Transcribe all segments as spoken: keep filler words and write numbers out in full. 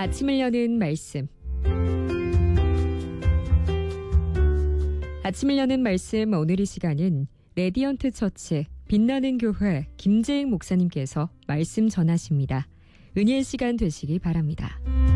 아침을 여는 말씀. 아침을 여는 말씀 오늘 이 시간은 레디언트 처치 빛나는 교회 김재익 목사님께서 말씀 전하십니다. 은혜의 시간 되시기 바랍니다.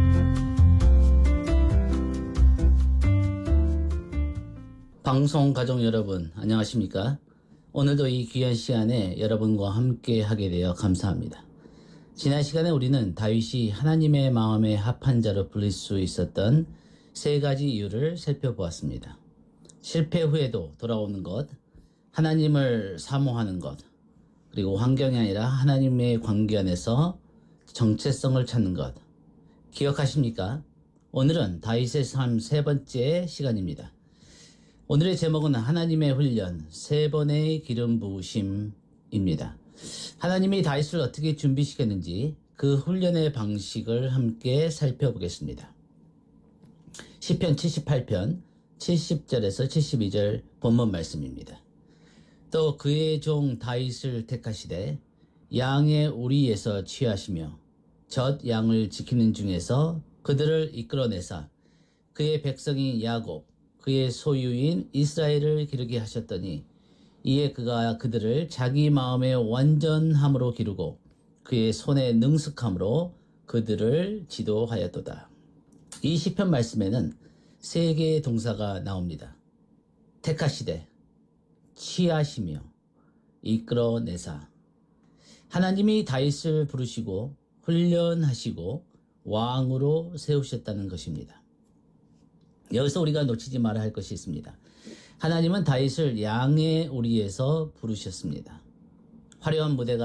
방송 가족 여러분 안녕하십니까? 오늘도 이 귀한 시간에 여러분과 함께 하게 되어 감사합니다. 지난 시간에 우리는 다윗이 하나님의 마음에 합한 자로 불릴 수 있었던 세 가지 이유를 살펴보았습니다. 실패 후에도 돌아오는 것, 하나님을 사모하는 것, 그리고 환경이 아니라 하나님의 관계 안에서 정체성을 찾는 것. 기억하십니까? 오늘은 다윗의 삶 세 번째 시간입니다. 오늘의 제목은 하나님의 훈련, 세 번의 기름 부으심입니다. 하나님이 다윗을 어떻게 준비시켰는지 그 훈련의 방식을 함께 살펴보겠습니다. 시편 칠십팔 편 칠십 절에서 칠십이 절 본문 말씀입니다. 또 그의 종 다윗을 택하시되 양의 우리에서 취하시며 젖 양을 지키는 중에서 그들을 이끌어내사 그의 백성인 야곱 그의 소유인 이스라엘을 기르게 하셨더니 이에 그가 그들을 자기 마음의 완전함으로 기르고 그의 손의 능숙함으로 그들을 지도하였도다. 이 시편 말씀에는 세 개의 동사가 나옵니다. 택하시되, 취하시며, 이끌어내사. 하나님이 다윗을 부르시고 훈련하시고 왕으로 세우셨다는 것입니다. 여기서 우리가 놓치지 말아야 할 것이 있습니다. 하나님은 다윗을 양의 우리에서 부르셨습니다. 화려한 무대가